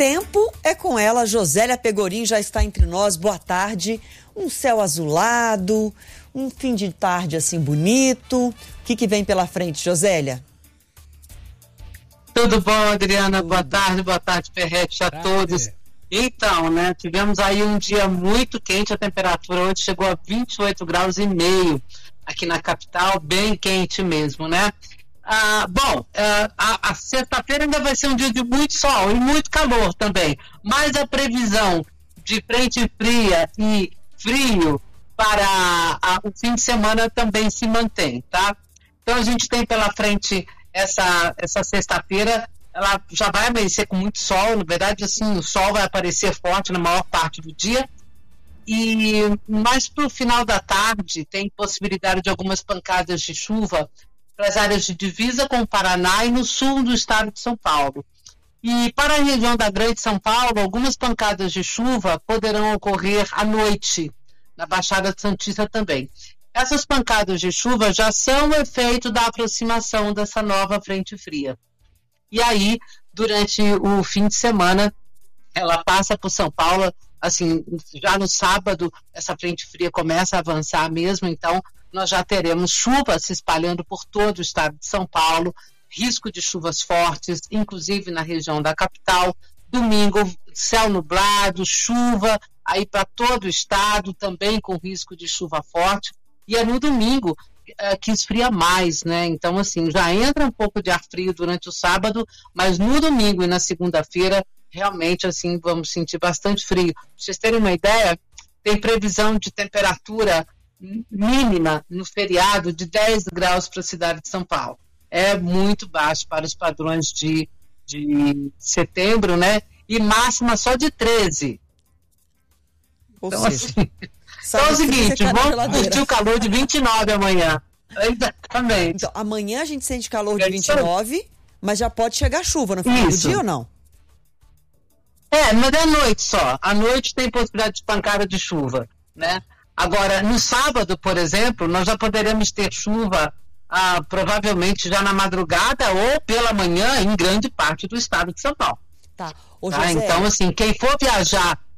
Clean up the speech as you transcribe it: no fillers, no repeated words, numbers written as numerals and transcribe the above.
tempo é com ela. Josélia Pegorim já está entre nós. Boa tarde. Um céu azulado, um fim de tarde assim bonito. O que vem pela frente, Josélia? Tudo bom, Adriana? Boa tarde, Perrete, a todos. Então, né, tivemos aí um dia muito quente, a temperatura hoje chegou a 28 graus e meio aqui na capital, bem quente mesmo, né? A sexta-feira ainda vai ser um dia de muito sol e muito calor também, mas a previsão de frente fria e frio para o fim de semana também se mantém, tá? Então a gente tem pela frente essa sexta-feira, ela já vai amanhecer com muito sol, na verdade assim, o sol vai aparecer forte na maior parte do dia, mas para o final da tarde tem possibilidade de algumas pancadas de chuva para as áreas de divisa com o Paraná e no sul do estado de São Paulo. E para a região da Grande São Paulo, algumas pancadas de chuva poderão ocorrer à noite, na Baixada Santista também. Essas pancadas de chuva já são efeito da aproximação dessa nova frente fria. E aí, durante o fim de semana, ela passa por São Paulo, assim, já no sábado, essa frente fria começa a avançar mesmo, então nós já teremos chuva se espalhando por todo o estado de São Paulo, risco de chuvas fortes, inclusive na região da capital. Domingo, céu nublado, chuva aí para todo o estado, também com risco de chuva forte. E é no domingo que esfria mais, né? Então, assim, já entra um pouco de ar frio durante o sábado, mas no domingo e na segunda-feira, realmente, assim, vamos sentir bastante frio. Para vocês terem uma ideia, tem previsão de temperatura mínima no feriado de 10 graus para a cidade de São Paulo. É muito baixo para os padrões de setembro, né? E máxima só de 13. Então, assim, então é o seguinte, vamos sentir o calor de 29 amanhã. Exatamente. Então, amanhã a gente sente calor de 29, mas já pode chegar chuva no final do dia ou não? Mas é à noite só. À noite tem possibilidade de pancada de chuva, né? Agora, no sábado, por exemplo, nós já poderemos ter chuva provavelmente já na madrugada ou pela manhã em grande parte do estado de São Paulo. Tá. Então, assim, quem for viajar